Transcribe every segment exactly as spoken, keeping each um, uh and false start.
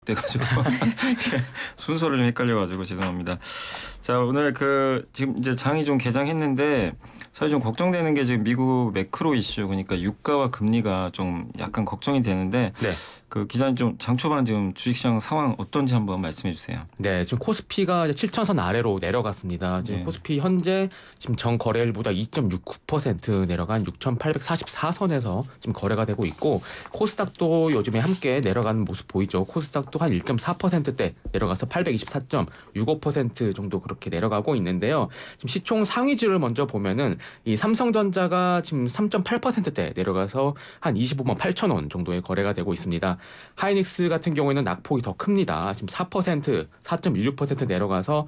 돼가지고 순서를 좀 헷갈려가지고 죄송합니다. 자, 오늘 그 지금 이제 장이 좀 개장했는데 사실 좀 걱정되는 게 지금 미국 매크로 이슈, 그러니까 유가와 금리가 좀 약간 걱정이 되는데 네. 그 기자님 좀 장 초반 지금 주식시장 상황 어떤지 한번 말씀해 주세요. 네, 지금 코스피가 칠천선 아래로 내려갔습니다. 지금 네. 코스피 현재 지금 전 거래일보다 이 점 육구 퍼센트 내려간 육천팔백사십사선에서 지금 거래가 되고 있고, 코스닥도 요즘에 함께 내려가는 모습 보이죠. 코스닥도 한 일 점 사 퍼센트대 내려가서 팔백이십사 점 육오 퍼센트 정도 그렇게 내려가고 있는데요. 지금 시총 상위주를 먼저 보면은 이 삼성전자가 지금 삼 점 팔 퍼센트대 내려가서 한 이십오만 팔천 원 정도의 거래가 되고 있습니다. 하이닉스 같은 경우에는 낙폭이 더 큽니다. 지금 사 퍼센트, 사 점 일육 퍼센트 내려가서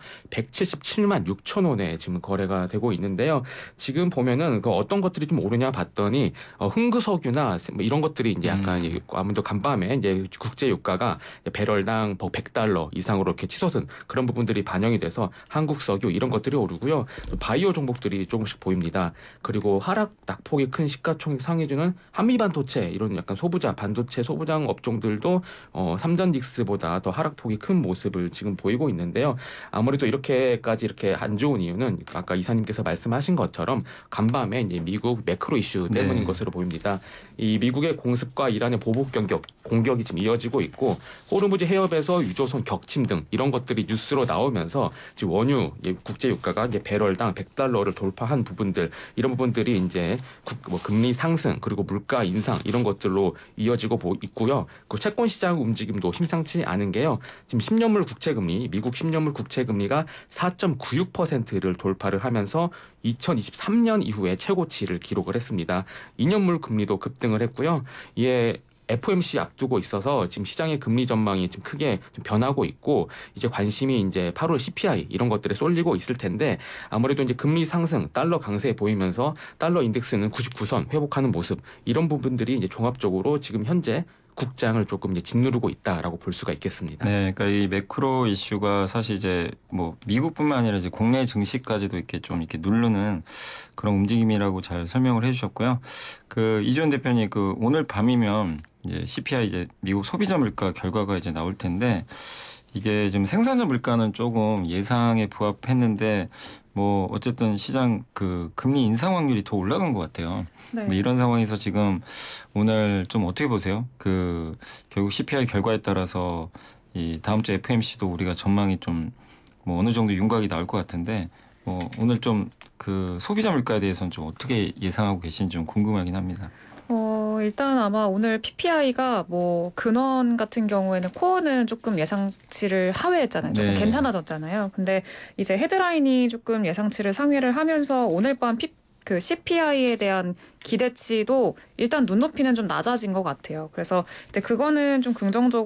백칠십칠만 육천 원에 지금 거래가 되고 있는데요. 지금 보면은 그 어떤 것들이 좀 오르냐 봤더니 어, 흥구석유나 뭐 이런 것들이 이제 약간 음. 아무래도 간밤에 이제 국제 유가가 배럴당 백 달러 이상으로 이렇게 치솟은 그런 부분들이 반영이 돼서 한국 석유 이런 것들이 오르고요. 또 바이오 종목들이 조금씩 보입니다. 그리고 하락 낙폭이 큰 시가총액 상위주는 한미반도체 이런 약간 소부자 반도체 소부장 업종들도 어, 삼전직스보다 더 하락폭이 큰 모습을 지금 보이고 있는데요. 아무래도 이렇게까지 이렇게 안 좋은 이유는 아까 이사님께서 말씀하신 것처럼 간밤에 이제 미국 매크로 이슈 때문인 네. 것으로 보입니다. 이 미국의 공습과 이란의 보복 공격 공격이 지금 이어지고 있고, 호르무즈 해협에서 유조선 격침 등 이런 것들이 뉴스로 나오면서 지금 원유 국제 유가가 이제 배럴당 백 달러를 돌파한 부분들, 이런 부분들이 이제 국, 뭐 금리 상승 그리고 물가 인상 이런 것들로 이어지고 있고요. 그 채권 시장 움직임도 심상치 않은 게요. 지금 십 년물 국채금리, 미국 십 년물 국채금리가 사 점 구육 퍼센트를 돌파를 하면서 이천이십삼 년 이후에 최고치를 기록을 했습니다. 이 년물 금리도 급등을 했고요. 이에 에프오엠씨 앞두고 있어서 지금 시장의 금리 전망이 지금 크게 좀 변하고 있고, 이제 관심이 이제 팔월 씨피아이 이런 것들에 쏠리고 있을 텐데, 아무래도 이제 금리 상승, 달러 강세 보이면서 달러 인덱스는 구십구 선 회복하는 모습, 이런 부분들이 이제 종합적으로 지금 현재 국장을 조금 이제 짓누르고 있다라고 볼 수가 있겠습니다. 네, 그러니까 이 매크로 이슈가 사실 이제 뭐 미국뿐만 아니라 이제 국내 증시까지도 이렇게 좀 이렇게 누르는 그런 움직임이라고 잘 설명을 해주셨고요. 그 이준 대표님, 그 오늘 밤이면 이제 씨피아이 이제 미국 소비자 물가 결과가 이제 나올 텐데, 이게 지금 생산자 물가는 조금 예상에 부합했는데 뭐 어쨌든 시장 그 금리 인상 확률이 더 올라간 것 같아요. 네. 뭐 이런 상황에서 지금 오늘 좀 어떻게 보세요? 그 결국 씨피아이 결과에 따라서 이 다음 주 에프오엠씨도 우리가 전망이 좀 뭐 어느 정도 윤곽이 나올 것 같은데, 뭐 오늘 좀 그 소비자 물가에 대해서는 좀 어떻게 예상하고 계신지 좀 궁금하긴 합니다. 어, 일단 아마 오늘 피피아이가 뭐 근원 같은 경우에는 코어는 조금 예상치를 하회했잖아요. 조금 네. 괜찮아졌잖아요. 근데 이제 헤드라인이 조금 예상치를 상회를 하면서 오늘 밤 피, 그 씨피아이에 대한 기대치도 일단 눈높이는 좀 낮아진 것 같아요. 그래서 근데 그거는 좀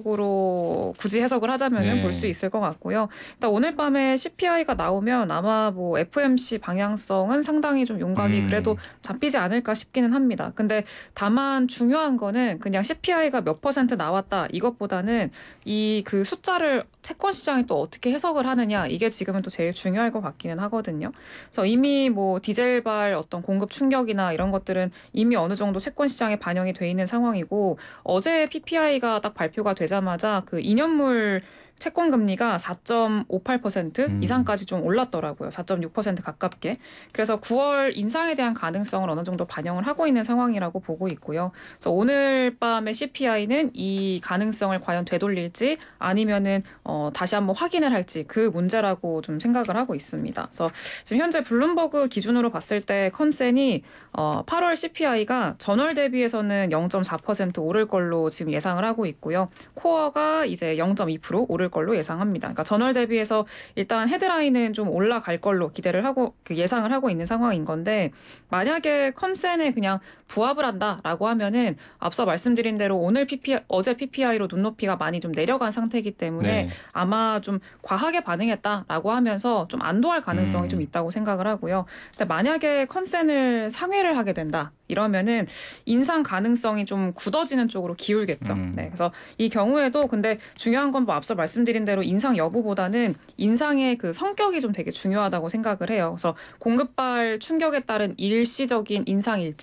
긍정적으로 굳이 해석을 하자면 네. 볼 수 있을 것 같고요. 일단 오늘 밤에 씨피아이가 나오면 아마 뭐 에프오엠씨 방향성은 상당히 좀 윤곽이 음. 그래도 잡히지 않을까 싶기는 합니다. 근데 다만 중요한 거는 그냥 씨피아이가 몇 퍼센트 나왔다 이것보다는 이 그 숫자를 채권 시장이 또 어떻게 해석을 하느냐, 이게 지금은 또 제일 중요할 것 같기는 하거든요. 그래서 이미 뭐 디젤발 어떤 공급 충격이나 이런 것들은 이미 어느 정도 채권 시장에 반영이 돼 있는 상황이고, 어제 피피아이가 딱 발표가 되자마자 그 이 년물 채권 금리가 사 점 오팔 퍼센트 음. 이상까지 좀 올랐더라고요. 사 점 육 퍼센트 가깝게. 그래서 구월 인상에 대한 가능성을 어느 정도 반영을 하고 있는 상황이라고 보고 있고요. 그래서 오늘 밤의 씨피아이는 이 가능성을 과연 되돌릴지 아니면은 어, 다시 한번 확인을 할지, 그 문제라고 좀 생각을 하고 있습니다. 그래서 지금 현재 블룸버그 기준으로 봤을 때 컨센이 어, 팔월 씨피아이가 전월 대비해서는 영 점 사 퍼센트 오를 걸로 지금 예상을 하고 있고요. 코어가 이제 영 점 이 퍼센트 오를 걸로 예상합니다. 그러니까 전월 대비해서 일단 헤드라인은 좀 올라갈 걸로 기대를 하고 그 예상을 하고 있는 상황인 건데, 만약에 컨센에 그냥 부합을 한다라고 하면은 앞서 말씀드린 대로 오늘 피피아이, 어제 피피아이로 눈높이가 많이 좀 내려간 상태이기 때문에 네. 아마 좀 과하게 반응했다라고 하면서 좀 안도할 가능성이 음. 좀 있다고 생각을 하고요. 근데 만약에 컨센을 상회를 하게 된다 이러면은 인상 가능성이 좀 굳어지는 쪽으로 기울겠죠. 음. 네, 그래서 이 경우에도 근데 중요한 건 뭐 앞서 말씀드린 대로 인상 여부보다는 인상의 그 성격이 좀 되게 중요하다고 생각을 해요. 그래서 공급발 충격에 따른 일시적인 인상일지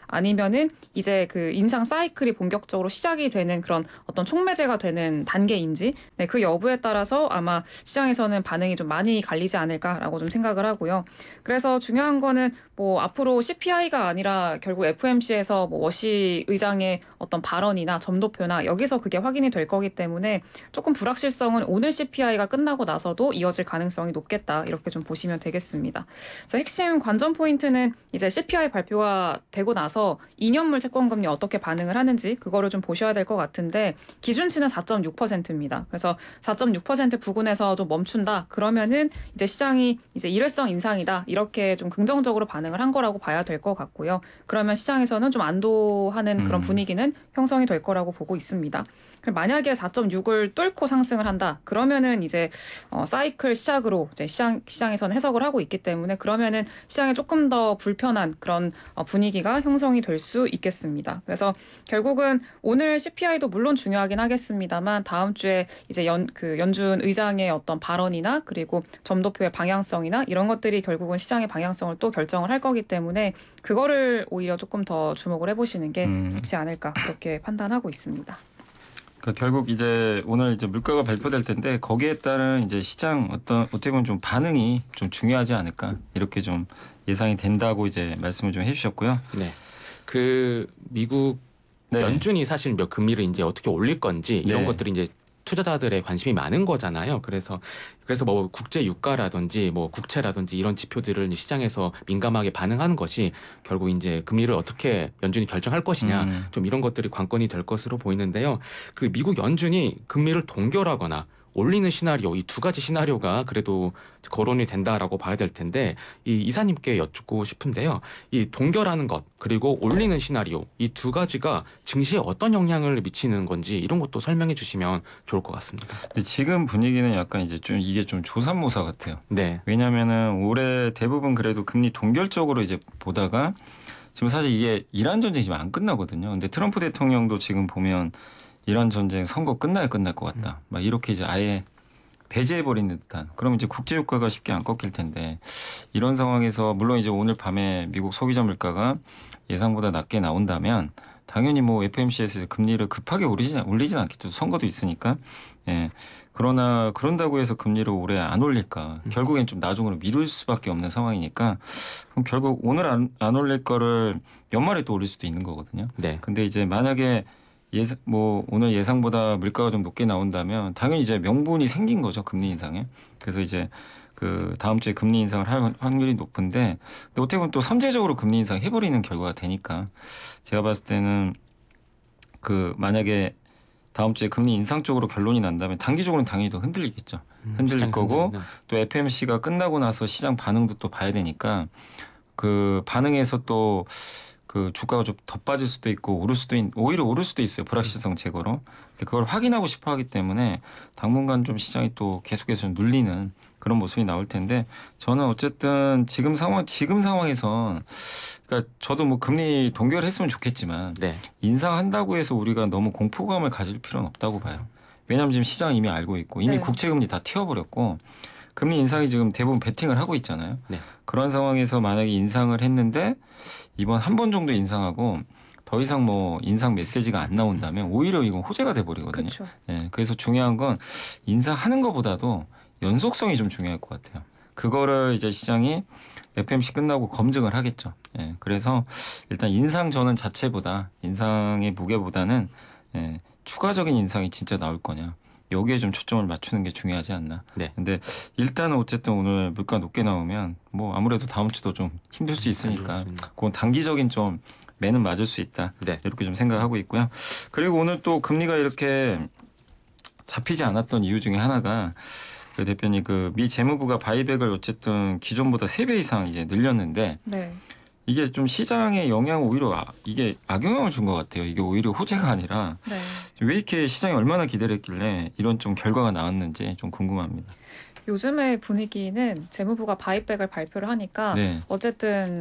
아니면은 이제 그 인상 사이클이 본격적으로 시작이 되는 그런 어떤 촉매제가 되는 단계인지 네, 그 여부에 따라서 아마 시장에서는 반응이 좀 많이 갈리지 않을까라고 좀 생각을 하고요. 그래서 중요한 거는 뭐 앞으로 씨피아이가 아니라 결국 에프오엠씨에서 뭐 워시 의장의 어떤 발언이나 점도표나 여기서 그게 확인이 될 거기 때문에 조금 불확실성은 오늘 씨피아이가 끝나고 나서도 이어질 가능성이 높겠다 이렇게 좀 보시면 되겠습니다. 그래서 핵심 관전 포인트는 이제 씨피아이 발표가 되고 나서 이 년물 채권금리 어떻게 반응을 하는지 그거를 좀 보셔야 될 것 같은데 기준치는 사 점 육 퍼센트입니다. 그래서 사 점 육 퍼센트 부근에서 좀 멈춘다 그러면은 이제 시장이 이제 일회성 인상이다 이렇게 좀 긍정적으로 반응을 한 거라고 봐야 될 것 같고요. 그러면 시장에서는 좀 안도하는 그런 음. 분위기는 형성이 될 거라고 보고 있습니다. 만약에 사 점 육을 뚫고 상승을 한다 그러면은 이제 어, 사이클 시작으로 이제 시장 시장에서는 해석을 하고 있기 때문에 그러면은 시장에 조금 더 불편한 그런 어, 분위기가 형성이 될 수 있겠습니다. 그래서 결국은 오늘 씨피아이도 물론 중요하긴 하겠습니다만 다음 주에 이제 연 그 연준 의장의 어떤 발언이나 그리고 점도표의 방향성이나 이런 것들이 결국은 시장의 방향성을 또 결정을 할 거기 때문에 그거를 오히려 조금 더 주목을 해보시는 게 음. 좋지 않을까 그렇게 판단하고 있습니다. 그러니까 결국 이제 오늘 이제 물가가 발표될 텐데 거기에 따른 이제 시장 어떤 어떻게 보면 좀 반응이 좀 중요하지 않을까 이렇게 좀 예상이 된다고 이제 말씀을 좀 해주셨고요. 네. 그 미국 네. 연준이 사실 몇 금리를 이제 어떻게 올릴 건지 이런 네. 것들이 이제 투자자들의 관심이 많은 거잖아요. 그래서 그래서 뭐 국제 유가라든지 뭐 국채라든지 이런 지표들을 시장에서 민감하게 반응하는 것이 결국 이제 금리를 어떻게 연준이 결정할 것이냐 음. 좀 이런 것들이 관건이 될 것으로 보이는데요. 그 미국 연준이 금리를 동결하거나 올리는 시나리오 이 두 가지 시나리오가 그래도 거론이 된다라고 봐야 될 텐데 이 이사님께 여쭙고 싶은데요. 이 동결하는 것 그리고 올리는 시나리오 이 두 가지가 증시에 어떤 영향을 미치는 건지 이런 것도 설명해 주시면 좋을 것 같습니다. 근데 지금 분위기는 약간 이제 좀 이게 좀 조삼모사 같아요. 네. 왜냐하면은 올해 대부분 그래도 금리 동결 쪽으로 이제 보다가 지금 사실 이게 이란 전쟁이 지금 안 끝나거든요. 근데 트럼프 대통령도 지금 보면 이란 전쟁 선거 끝나야 끝날 것 같다. 막 이렇게 이제 아예 배제해 버리는 듯한. 그러면 이제 국제 유가가 쉽게 안 꺾일 텐데 이런 상황에서 물론 이제 오늘 밤에 미국 소비자 물가가 예상보다 낮게 나온다면 당연히 뭐 에프오엠씨에서 금리를 급하게 올리진 올리진 않겠죠. 선거도 있으니까. 예. 그러나 그런다고 해서 금리를 올해 안 올릴까? 음. 결국엔 좀 나중으로 미룰 수밖에 없는 상황이니까 그럼 결국 오늘 안, 안 올릴 거를 연말에 또 올릴 수도 있는 거거든요. 네. 근데 이제 만약에 예상 뭐 오늘 예상보다 물가가 좀 높게 나온다면 당연히 이제 명분이 생긴 거죠. 금리 인상에. 그래서 이제 그 다음 주에 금리 인상을 할 확률이 높은데 근데 어떻게 보면 또 선제적으로 금리 인상 해버리는 결과가 되니까 제가 봤을 때는 그 만약에 다음 주에 금리 인상 쪽으로 결론이 난다면 단기적으로는 당연히 더 흔들리겠죠. 흔들릴 시장 거고 흔들리는. 또 에프오엠씨가 끝나고 나서 시장 반응도 또 봐야 되니까 그 반응에서 또 그 주가가 좀 더 빠질 수도 있고 오를 수도 있, 오히려 오를 수도 있어요. 불확실성 제거로. 근데 그걸 확인하고 싶어 하기 때문에 당분간 좀 시장이 또 계속해서 좀 눌리는 그런 모습이 나올 텐데 저는 어쨌든 지금 상황 지금 상황에선 그러니까 저도 뭐 금리 동결했으면 좋겠지만 네. 인상한다고 해서 우리가 너무 공포감을 가질 필요는 없다고 봐요. 왜냐하면 지금 시장 이미 알고 있고 이미 네. 국채금리 다 튀어버렸고 금리 인상이 지금 대부분 베팅을 하고 있잖아요. 네. 그런 상황에서 만약에 인상을 했는데 이번 한 번 정도 인상하고 더 이상 뭐 인상 메시지가 안 나온다면 오히려 이건 호재가 돼버리거든요. 그렇죠. 예, 그래서 중요한 건 인상하는 것보다도 연속성이 좀 중요할 것 같아요. 그거를 이제 시장이 에프오엠씨 끝나고 검증을 하겠죠. 예, 그래서 일단 인상 전환 자체보다 인상의 무게보다는 예, 추가적인 인상이 진짜 나올 거냐. 여기에 좀 초점을 맞추는 게 중요하지 않나. 네. 근데 일단은 어쨌든 오늘 물가 높게 나오면 뭐 아무래도 다음 주도 좀 힘들 수 있으니까 좋습니다. 그건 단기적인 좀 매는 맞을 수 있다. 네. 이렇게 좀 생각하고 있고요. 그리고 오늘 또 금리가 이렇게 잡히지 않았던 이유 중에 하나가 그 대표님 그 미 재무부가 바이백을 어쨌든 기존보다 세 배 이상 이제 늘렸는데 네. 이게 좀 시장에 영향 오히려 아, 이게 악영향을 준 것 같아요. 이게 오히려 호재가 아니라 네. 왜 이렇게 시장이 얼마나 기대를 했길래 이런 좀 결과가 나왔는지 좀 궁금합니다. 요즘의 분위기는 재무부가 바이백을 발표를 하니까 네. 어쨌든 그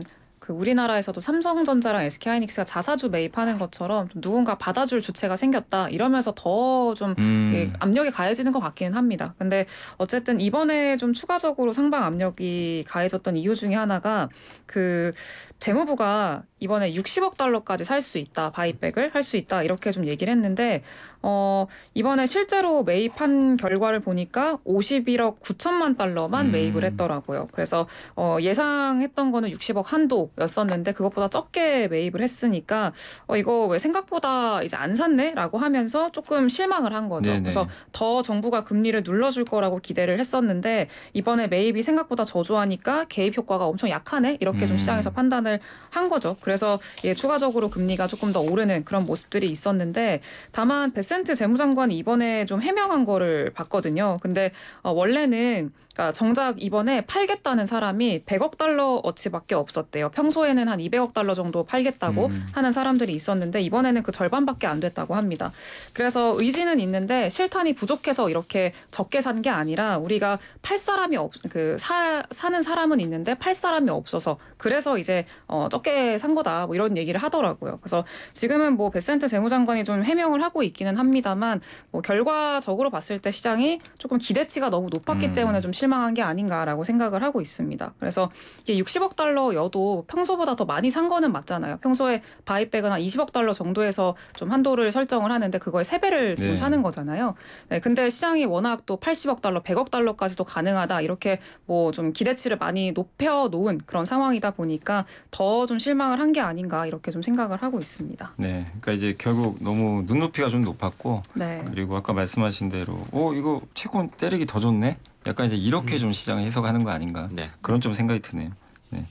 그 우리나라에서도 삼성전자랑 에스케이하이닉스가 자사주 매입하는 것처럼 좀 누군가 받아줄 주체가 생겼다 이러면서 더 좀 음. 압력이 가해지는 것 같기는 합니다. 근데 어쨌든 이번에 좀 추가적으로 상방 압력이 가해졌던 이유 중에 하나가 그 재무부가 이번에 육십억 달러까지 살 수 있다, 바이백을 할 수 있다 이렇게 좀 얘기를 했는데 어, 이번에 실제로 매입한 결과를 보니까 오십일억 구천만 달러만 음. 매입을 했더라고요. 그래서 어, 예상했던 거는 육십억 한도였었는데 그것보다 적게 매입을 했으니까 어, 이거 왜 생각보다 이제 안 샀네라고 하면서 조금 실망을 한 거죠. 네네. 그래서 더 정부가 금리를 눌러줄 거라고 기대를 했었는데 이번에 매입이 생각보다 저조하니까 개입 효과가 엄청 약하네 이렇게 좀 음. 시장에서 판단을 한 거죠. 그래서 예, 추가적으로 금리가 조금 더 오르는 그런 모습들이 있었는데 다만 베센트 재무장관이 이번에 좀 해명한 거를 봤거든요. 근데 어, 원래는 그러니까 정작 이번에 팔겠다는 사람이 백억 달러 어치밖에 없었대요. 평소에는 한 이백억 달러 정도 팔겠다고 음. 하는 사람들이 있었는데 이번에는 그 절반밖에 안 됐다고 합니다. 그래서 의지는 있는데 실탄이 부족해서 이렇게 적게 산 게 아니라 우리가 팔 사람이 없, 그 사, 사는 사람은 있는데 팔 사람이 없어서 그래서 이제 어, 적게 산 거다 뭐 이런 얘기를 하더라고요. 그래서 지금은 뭐 베센트 재무장관이 좀 해명을 하고 있기는 합니다만 뭐 결과적으로 봤을 때 시장이 조금 기대치가 너무 높았기 음. 때문에 좀 실망한 게 아닌가라고 생각을 하고 있습니다. 그래서 이게 육십억 달러여도 평소보다 더 많이 산 거는 맞잖아요. 평소에 바이백은 한 이십억 달러 정도에서 좀 한도를 설정을 하는데 그거의 세 배를 지금 네. 사는 거잖아요. 네, 근데 시장이 워낙 또 팔십억 달러, 백억 달러까지도 가능하다 이렇게 뭐 좀 기대치를 많이 높여 놓은 그런 상황이다 보니까 더 좀 실망을 한 게 아닌가 이렇게 좀 생각을 하고 있습니다. 네, 그러니까 이제 결국 너무 눈높이가 좀 높았고 네. 그리고 아까 말씀하신 대로 어 이거 채권 때리기 더 좋네. 약간 이제 이렇게 음. 좀 시장을 해석하는 거 아닌가 네. 그런 좀 생각이 드네요. 네.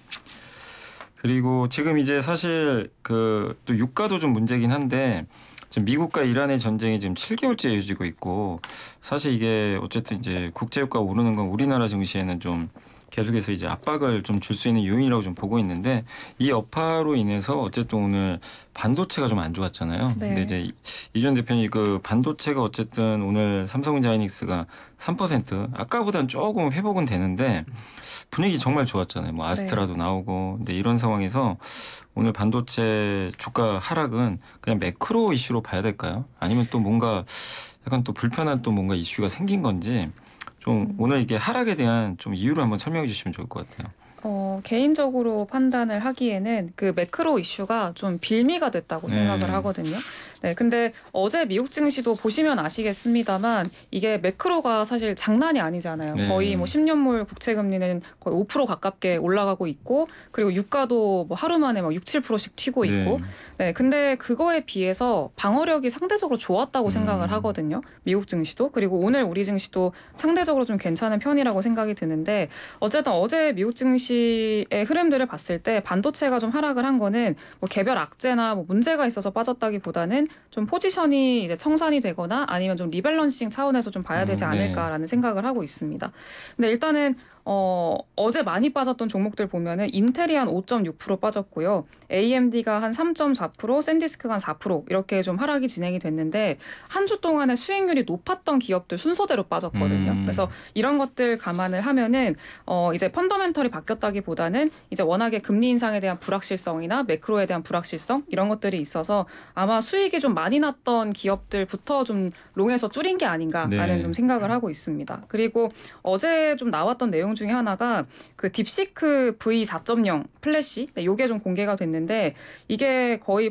그리고 지금 이제 사실 그 또 유가도 좀 문제긴 한데 지금 미국과 이란의 전쟁이 지금 칠 개월째 이어지고 있고 사실 이게 어쨌든 이제 국제 유가 오르는 건 우리나라 증시에는 좀 계속해서 이제 압박을 좀 줄 수 있는 요인이라고 좀 보고 있는데 이 여파로 인해서 어쨌든 오늘 반도체가 좀 안 좋았잖아요. 네. 근데 이제 이전 대표님 그 반도체가 어쨌든 오늘 삼성전자이닉스가 삼 퍼센트 아까보다는 조금 회복은 되는데 분위기 정말 좋았잖아요. 뭐 아스트라도 나오고 근데 이런 상황에서 오늘 반도체 주가 하락은 그냥 매크로 이슈로 봐야 될까요? 아니면 또 뭔가 약간 또 불편한 또 뭔가 이슈가 생긴 건지 좀 오늘 이게 하락에 대한 좀 이유를 한번 설명해 주시면 좋을 것 같아요. 어, 개인적으로 판단을 하기에는 그 매크로 이슈가 좀 빌미가 됐다고 네. 생각을 하거든요. 네, 근데 어제 미국 증시도 보시면 아시겠습니다만 이게 매크로가 사실 장난이 아니잖아요. 네. 거의 뭐 십 년물 국채 금리는 거의 오 퍼센트 가깝게 올라가고 있고 그리고 유가도 뭐 하루 만에 막 육, 칠 퍼센트씩 튀고 있고. 네. 네, 근데 그거에 비해서 방어력이 상대적으로 좋았다고 음. 생각을 하거든요. 미국 증시도. 그리고 오늘 우리 증시도 상대적으로 좀 괜찮은 편이라고 생각이 드는데 어쨌든 어제 미국 증시의 흐름들을 봤을 때 반도체가 좀 하락을 한 거는 뭐 개별 악재나 뭐 문제가 있어서 빠졌다기보다는 좀 포지션이 이제 청산이 되거나 아니면 좀 리밸런싱 차원에서 좀 봐야 되지 음, 네. 않을까라는 생각을 하고 있습니다. 근데 일단은 어, 어제 많이 빠졌던 종목들 보면은 인텔이 한 오 점 육 퍼센트 빠졌고요. 에이엠디가 한 삼 점 사 퍼센트, 샌디스크가 한 사 퍼센트 이렇게 좀 하락이 진행이 됐는데 한 주 동안에 수익률이 높았던 기업들 순서대로 빠졌거든요. 음. 그래서 이런 것들 감안을 하면은 어, 이제 펀더멘털이 바뀌었다기보다는 이제 워낙에 금리 인상에 대한 불확실성이나 매크로에 대한 불확실성 이런 것들이 있어서 아마 수익이 좀 많이 났던 기업들부터 좀 롱에서 줄인 게 아닌가라는 네. 좀 생각을 하고 있습니다. 그리고 어제 좀 나왔던 내용 중에 하나가 그 딥시크 브이 사 점 영 플래시 네, 요게 좀 공개가 됐는데 이게 거의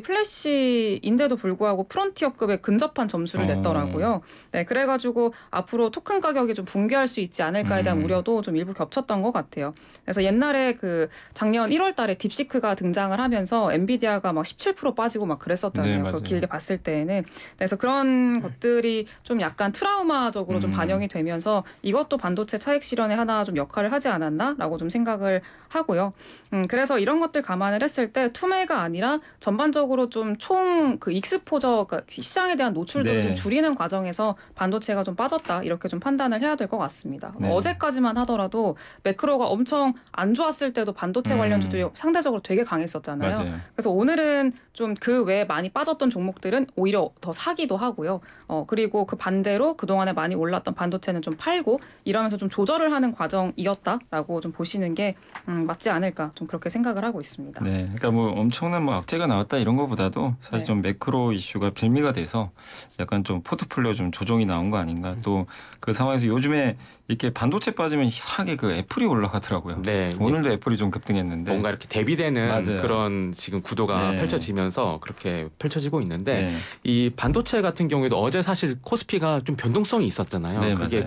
플래시인데도 불구하고 프론티어급에 근접한 점수를 어. 냈더라고요. 네, 그래가지고 앞으로 토큰 가격이 좀 붕괴할 수 있지 않을까에 대한 음. 우려도 좀 일부 겹쳤던 것 같아요. 그래서 옛날에 그 작년 일월 달에 딥시크가 등장을 하면서 엔비디아가 막 십칠 퍼센트 빠지고 막 그랬었잖아요. 네, 그거 맞아요. 길게 봤을 때에는. 그래서 그런 것들이 좀 약간 트라우마적으로 좀 음. 반영이 되면서 이것도 반도체 차익 실현에 하나 좀 역할을 하지 않았나라고 좀 생각을 하고요. 음, 그래서 이런 것들 감안을 했을 때 투매가 아니라 전반적으로 좀 총 그 익스포저, 그러니까 시장에 대한 노출도를 네. 좀 줄이는 과정에서 반도체가 좀 빠졌다 이렇게 좀 판단을 해야 될 것 같습니다. 네. 어제까지만 하더라도 매크로가 엄청 안 좋았을 때도 반도체 음. 관련주들이 상대적으로 되게 강했었잖아요. 맞아요. 그래서 오늘은 좀 그 외에 많이 빠졌던 종목들이 기업들은 오히려 더 사기도 하고요. 어, 그리고 그 반대로 그동안에 많이 올랐던 반도체는 좀 팔고 이러면서 좀 조절을 하는 과정이었다라고 좀 보시는 게 음, 맞지 않을까 좀 그렇게 생각을 하고 있습니다. 네, 그러니까 뭐 엄청난 뭐 악재가 나왔다 이런 거보다도 사실 네. 좀 매크로 이슈가 빌미가 돼서 약간 좀 포트폴리오 좀 조정이 나온 거 아닌가. 또 그 상황에서 요즘에 이렇게 반도체 빠지면 이상하게 그 애플이 올라가더라고요. 네, 오늘도 애플이 좀 급등했는데. 뭔가 이렇게 대비되는 맞아요. 그런 지금 구도가 네. 펼쳐지면서 그렇게 펼쳐지고 있는데 네. 이 반도체 같은 경우에도 어제 사실 코스피가 좀 변동성이 있었잖아요. 네, 그게 맞아요.